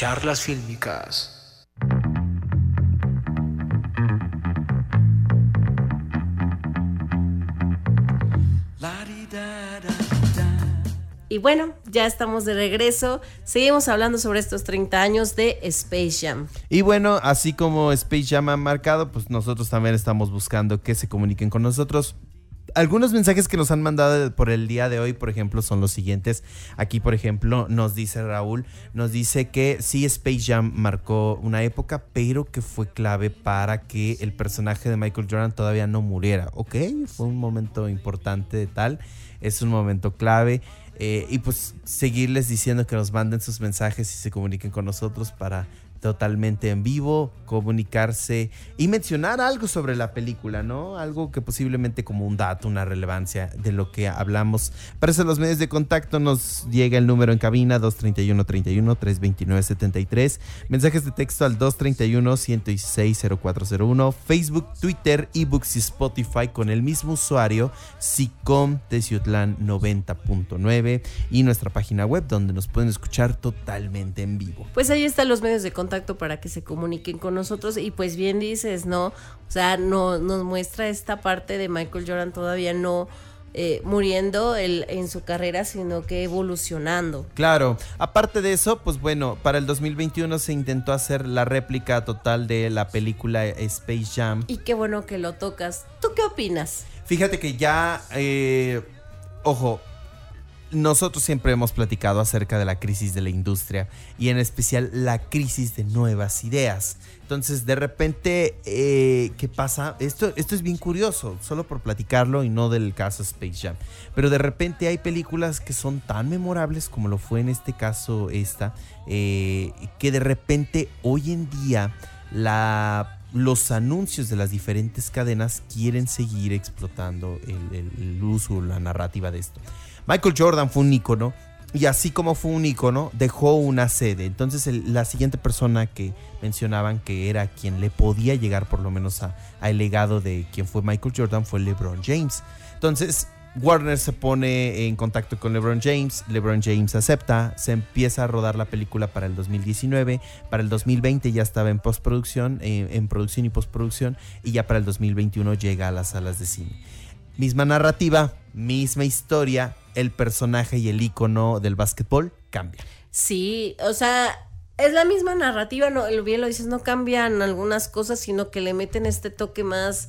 Charlas fílmicas. Y bueno, ya estamos de regreso. Seguimos hablando sobre estos 30 años de Space Jam. Y bueno, así como Space Jam ha marcado, pues nosotros también estamos buscando que se comuniquen con nosotros. Algunos mensajes que nos han mandado por el día de hoy, por ejemplo, son los siguientes. Aquí, por ejemplo, nos dice Raúl, nos dice que sí, Space Jam marcó una época, pero que fue clave para que el personaje de Michael Jordan todavía no muriera. Ok, fue un momento importante de tal, es un momento clave. Y pues seguirles diciendo que nos manden sus mensajes y se comuniquen con nosotros para totalmente en vivo, comunicarse y mencionar algo sobre la película, ¿no? Algo que posiblemente como un dato, una relevancia de lo que hablamos. Para eso los medios de contacto nos llega el número en cabina 231-31-329-73, mensajes de texto al 231-116-0401, Facebook, Twitter, ebooks y Spotify con el mismo usuario, SICOM Teciutlán 90.9 y nuestra página web donde nos pueden escuchar totalmente en vivo. Pues ahí están los medios de contacto para que se comuniquen con nosotros y pues bien dices, ¿no? O sea, no, nos muestra esta parte de Michael Jordan todavía no muriendo en su carrera, sino que evolucionando. Claro, aparte de eso, pues bueno, para el 2021 se intentó hacer la réplica total de la película Space Jam. Y qué bueno que lo tocas. ¿Tú qué opinas? Fíjate que ya, ojo, nosotros siempre hemos platicado acerca de la crisis de la industria y en especial la crisis de nuevas ideas. Entonces, de repente, ¿qué pasa? Esto es bien curioso, solo por platicarlo y no del caso Space Jam. Pero de repente hay películas que son tan memorables como lo fue en este caso esta, que de repente hoy en día los anuncios de las diferentes cadenas quieren seguir explotando el uso, la narrativa de esto. Michael Jordan fue un ícono y así como fue un ícono, dejó una sede. Entonces la siguiente persona que mencionaban que era quien le podía llegar por lo menos al legado de quien fue Michael Jordan fue LeBron James. Entonces Warner se pone en contacto con LeBron James acepta, se empieza a rodar la película para el 2019, para el 2020 ya estaba en postproducción, en producción y postproducción, y ya para el 2021 llega a las salas de cine. Misma narrativa, misma historia, el personaje y el ícono del básquetbol cambian. Sí, o sea, es la misma narrativa, no, bien lo dices, no cambian algunas cosas, sino que le meten este toque más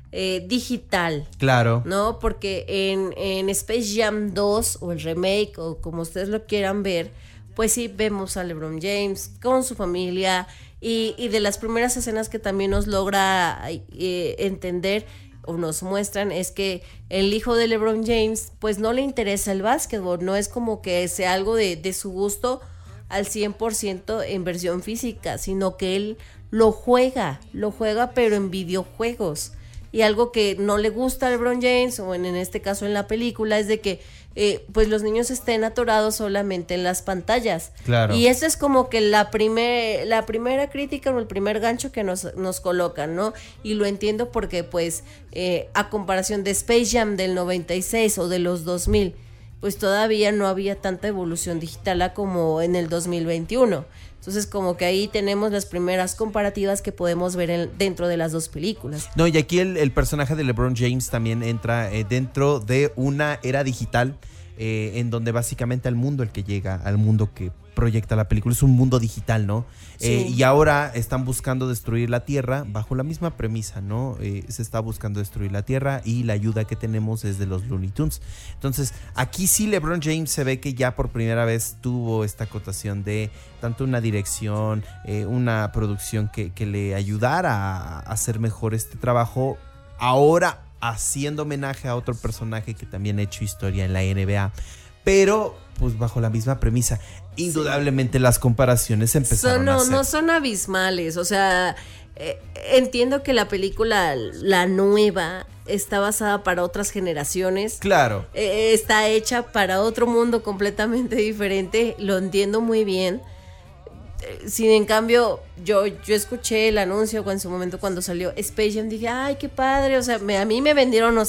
digital. Claro. ¿No? Porque en Space Jam 2 o el remake o como ustedes lo quieran ver, pues sí vemos a LeBron James con su familia y de las primeras escenas que también nos logra entender o nos muestran es que el hijo de LeBron James pues no le interesa el básquetbol, no es como que sea algo de su gusto al 100% en versión física, sino que él lo juega pero en videojuegos. Y algo que no le gusta a LeBron James, o en este caso en la película, es de que pues los niños estén atorados solamente en las pantallas. Claro. Y eso es como que la primera crítica o el primer gancho que nos colocan, ¿no? Y lo entiendo porque pues a comparación de Space Jam del 96 o de los 2000, pues todavía no había tanta evolución digital como en el 2021. Entonces como que ahí tenemos las primeras comparativas que podemos ver dentro de las dos películas. No, y aquí el personaje de LeBron James también entra dentro de una era digital en donde básicamente al mundo el que llega, al mundo que proyecta la película, es un mundo digital, ¿no? Sí. Y ahora están buscando destruir la Tierra bajo la misma premisa, ¿no? Se está buscando destruir la Tierra y la ayuda que tenemos es de los Looney Tunes. Entonces, aquí sí LeBron James se ve que ya por primera vez tuvo esta acotación de tanto una dirección, una producción que le ayudara a hacer mejor este trabajo. Ahora haciendo homenaje a otro personaje que también ha hecho historia en la NBA, pero pues bajo la misma premisa. Indudablemente sí. Las comparaciones empezaron a hacer. No son abismales, o sea, entiendo que la película, la nueva, está basada para otras generaciones. Claro. Está hecha para otro mundo completamente diferente, lo entiendo muy bien. Sin en cambio, yo escuché el anuncio en su momento cuando salió Space Jam, dije, ay, qué padre, o sea, a mí me vendieron